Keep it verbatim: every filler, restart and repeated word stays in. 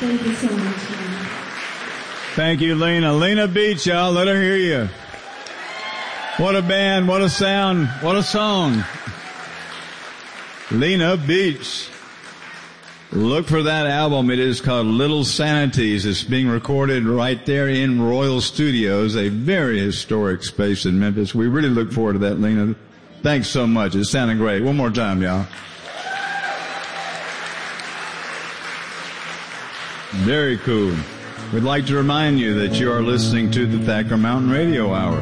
Thank you so much, Lena. Thank you, Lena. Lena Beach, y'all. Let her hear you. What a band. What a sound. What a song. Lena Beach. Look for that album. It is called Little Sanities. It's being recorded right there in Royal Studios, a very historic space in Memphis. We really look forward to that, Lena. Thanks so much. It's sounding great. One more time, y'all. Very cool. We'd like to remind you that you are listening to the Thacker Mountain Radio Hour.